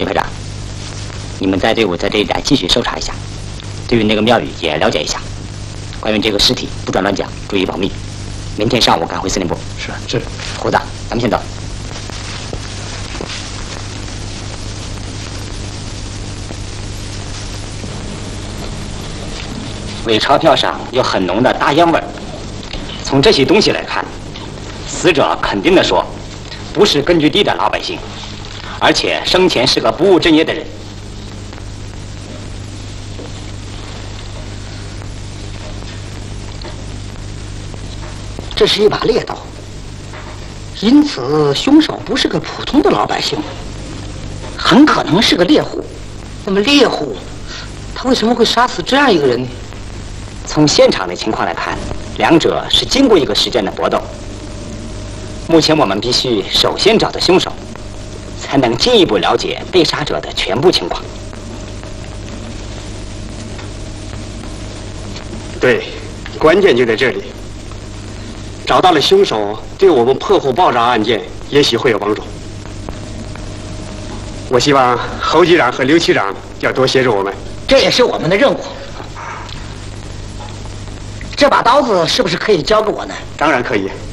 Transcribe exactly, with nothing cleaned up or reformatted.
李科长，你们在队伍在这一带继续搜查一下，对于那个庙宇也了解一下。关于这个尸体，不准乱讲，注意保密。明天上午赶回司令部。 是是。 胡子，咱们先走。伪钞票上有很浓的大烟味儿。从这些东西来看，死者肯定的说，不是根据地的老百姓，而且生前是个不务正业的人。 这是一把猎刀，因此凶手不是个普通的老百姓，很可能是个猎户。那么猎户，他为什么会杀死这样一个人呢？ 从现场的情况来看，两者是经过一个时间的搏斗。目前我们必须首先找到凶手，才能进一步了解被杀者的全部情况。 对，关键就在这里。找到了凶手，对我们破获爆炸案件也许会有帮助。我希望侯局长和刘区长要多协助我们， 这也是我们的任务。这把刀子是不是可以交给我呢？ 当然可以。